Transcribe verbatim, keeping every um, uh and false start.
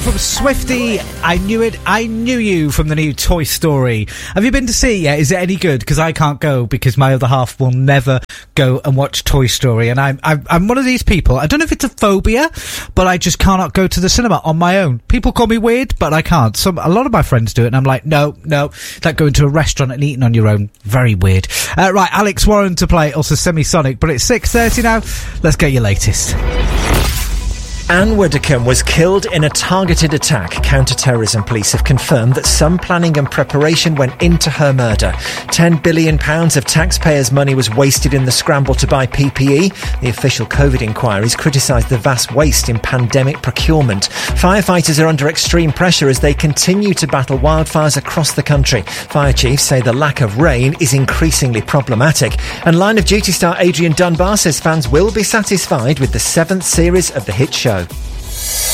from Swifty. I knew it. I knew you from the new Toy Story. Have you been to see it yet? Is it any good? Because I can't go because my other half will never go and watch Toy Story. And I'm, I'm, I'm one of these people. I don't know if it's a phobia, but I just cannot go to the cinema on my own. People call me weird, but I can't. Some, a lot of my friends do it, and I'm like, no, no. It's like going to a restaurant and eating on your own. Very weird. Uh, right, Alex Warren to play, also Semisonic, but it's six thirty now. Let's get your latest. Anne Widdecombe was killed in a targeted attack. Counter-terrorism police have confirmed that some planning and preparation went into her murder. ten billion pounds of taxpayers' money was wasted in the scramble to buy P P E. The official COVID inquiries criticised the vast waste in pandemic procurement. Firefighters are under extreme pressure as they continue to battle wildfires across the country. Fire chiefs say the lack of rain is increasingly problematic. And Line of Duty star Adrian Dunbar says fans will be satisfied with the seventh series of the hit show.